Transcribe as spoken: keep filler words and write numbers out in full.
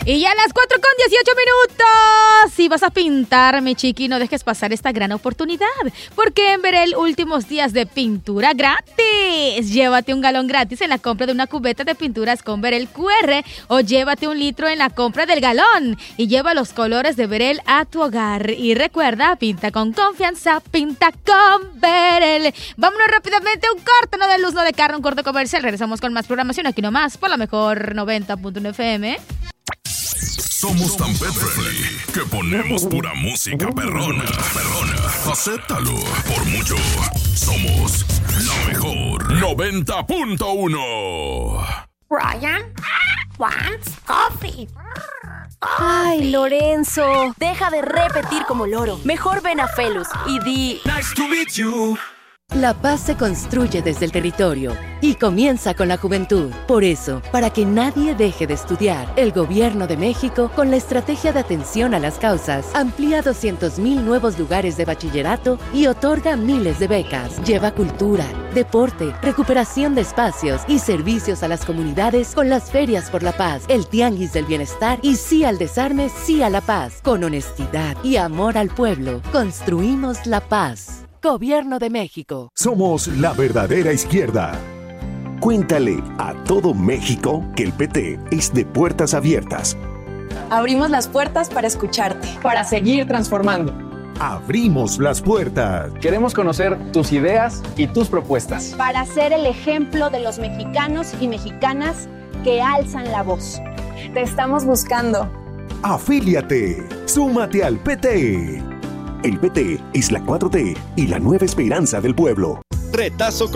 Y ya a las cuatro con dieciocho minutos. Si vas a pintar, mi chiqui, no dejes pasar esta gran oportunidad. Porque en Verel, últimos días de pintura gratis. Llévate un galón gratis en la compra de una cubeta de pinturas con Verel Q R. O llévate un litro en la compra del galón. Y lleva los colores de Verel a tu hogar. Y recuerda, pinta con confianza, pinta con Verel. Vámonos rápidamente a un corte, no de luz, no de carne, un corte comercial. Regresamos con más programación aquí nomás por la mejor noventa punto uno F M. Somos tan pet friendly que ponemos pura música perrona. Perrona. Acéptalo. Por mucho, somos la mejor noventa punto uno. Ryan wants coffee. Ay, Lorenzo, deja de repetir como loro. Mejor ven a Felus y di Nice to meet you. La paz se construye desde el territorio y comienza con la juventud. Por eso, para que nadie deje de estudiar, el Gobierno de México, con la estrategia de atención a las causas, amplía doscientos mil nuevos lugares de bachillerato y otorga miles de becas. Lleva cultura, deporte, recuperación de espacios y servicios a las comunidades con las ferias por la paz, el tianguis del bienestar y sí al desarme, sí a la paz. Con honestidad y amor al pueblo, construimos la paz. Gobierno de México. Somos la verdadera izquierda. Cuéntale a todo México que el P T es de puertas abiertas. Abrimos las puertas para escucharte. Para seguir transformando. Abrimos las puertas. Queremos conocer tus ideas y tus propuestas. Para ser el ejemplo de los mexicanos y mexicanas que alzan la voz. Te estamos buscando. Afíliate. Súmate al P T. El P T es la cuatro T y la nueva esperanza del pueblo. Retazo